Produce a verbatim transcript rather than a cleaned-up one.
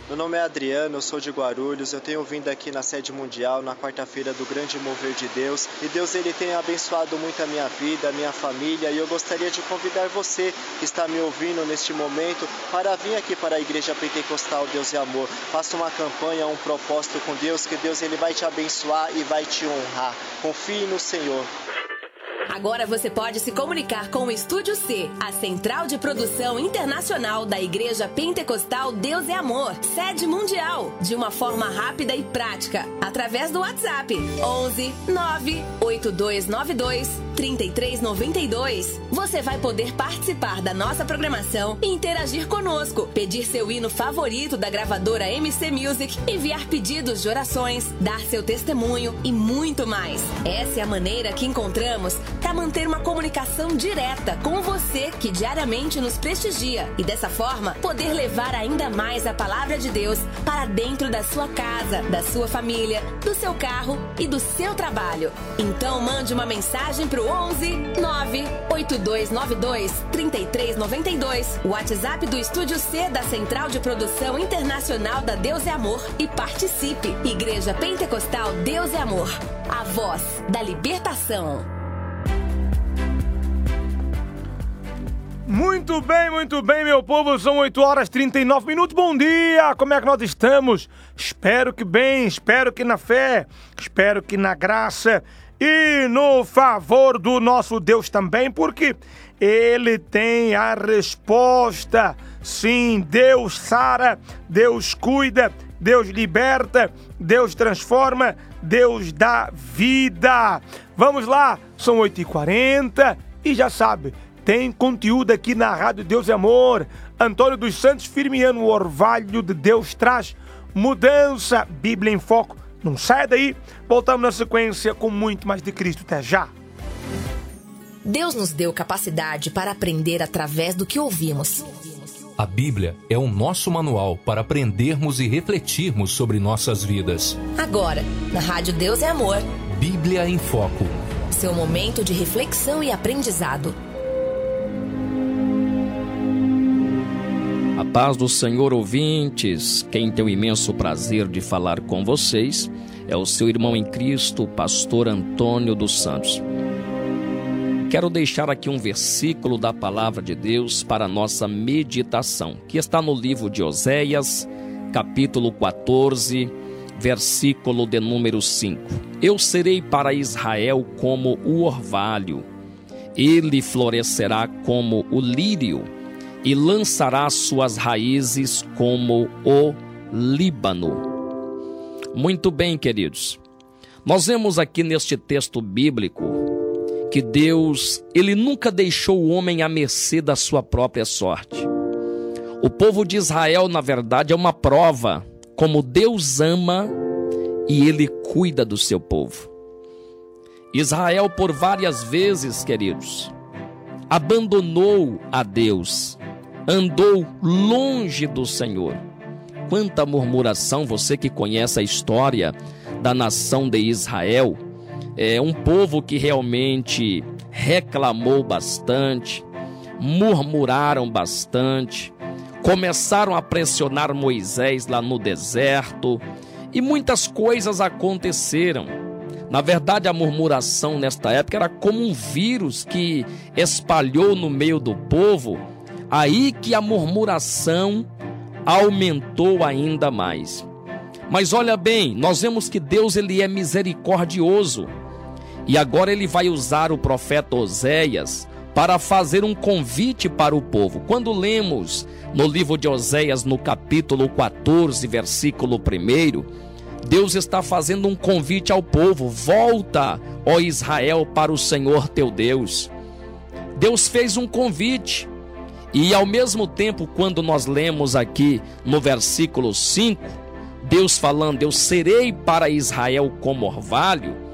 Meu nome é Adriano, eu sou de Guarulhos, eu tenho vindo aqui na sede mundial na quarta-feira do Grande Mover de Deus e Deus ele tem abençoado muito a minha vida, a minha família, e eu gostaria de convidar você que está me ouvindo neste momento para vir aqui para a Igreja Pentecostal Deus e Amor. Faça uma campanha, um propósito com Deus, que Deus ele vai te abençoar e vai te honrar. Confie no Senhor. Agora você pode se comunicar com o Estúdio C, a central de produção internacional da Igreja Pentecostal Deus é Amor, sede mundial, de uma forma rápida e prática, através do WhatsApp onze nove oito dois nove dois três três nove dois. Você vai poder participar da nossa programação e interagir conosco, pedir seu hino favorito da gravadora M C Music, enviar pedidos de orações, dar seu testemunho e muito mais. Essa é a maneira que encontramos para manter uma comunicação direta com você que diariamente nos prestigia e dessa forma poder levar ainda mais a palavra de Deus para dentro da sua casa, da sua família, do seu carro e do seu trabalho. Então mande uma mensagem para o onze nove oito dois nove dois três três nove dois, o WhatsApp do Estúdio C da Central de Produção Internacional da Deus é Amor, e participe. Igreja Pentecostal Deus é Amor, a voz da libertação. Muito bem, muito bem, meu povo, são oito horas e trinta e nove minutos, bom dia, como é que nós estamos? Espero que bem, espero que na fé, espero que na graça e no favor do nosso Deus também, porque Ele tem a resposta. Sim, Deus sara, Deus cuida, Deus liberta, Deus transforma, Deus dá vida. Vamos lá, são oito e quarenta e já sabe, tem conteúdo aqui na Rádio Deus é Amor. Antônio dos Santos Firmiano, o orvalho de Deus traz mudança, Bíblia em Foco. Não sai daí, voltamos na sequência com muito mais de Cristo. Até já! Deus nos deu capacidade para aprender através do que ouvimos. A Bíblia é o nosso manual para aprendermos e refletirmos sobre nossas vidas. Agora, na Rádio Deus é Amor, Bíblia em Foco. Seu momento de reflexão e aprendizado. A paz do Senhor, ouvintes. Quem tem o imenso prazer de falar com vocês é o seu irmão em Cristo, pastor Antônio dos Santos. Quero deixar aqui um versículo da palavra de Deus para a nossa meditação, que está no livro de Oséias, capítulo quatorze, versículo de número cinco. Eu serei para Israel como o orvalho, ele florescerá como o lírio, e lançará suas raízes como o Líbano. Muito bem, queridos. Nós vemos aqui neste texto bíblico que Deus, Ele nunca deixou o homem à mercê da sua própria sorte. O povo de Israel, na verdade, é uma prova como Deus ama e Ele cuida do seu povo. Israel, por várias vezes, queridos, abandonou a Deus, andou longe do Senhor. Quanta murmuração, você que conhece a história da nação de Israel, é um povo que realmente reclamou bastante, murmuraram bastante, começaram a pressionar Moisés lá no deserto e muitas coisas aconteceram. Na verdade, a murmuração nesta época era como um vírus que espalhou no meio do povo. Aí que a murmuração aumentou ainda mais. Mas olha bem, nós vemos que Deus ele é misericordioso. E agora ele vai usar o profeta Oséias para fazer um convite para o povo. Quando lemos no livro de Oséias, no capítulo quatorze, versículo um, Deus está fazendo um convite ao povo. Volta, ó Israel, para o Senhor teu Deus. Deus fez um convite. E ao mesmo tempo, quando nós lemos aqui no versículo cinco, Deus falando, eu serei para Israel como orvalho,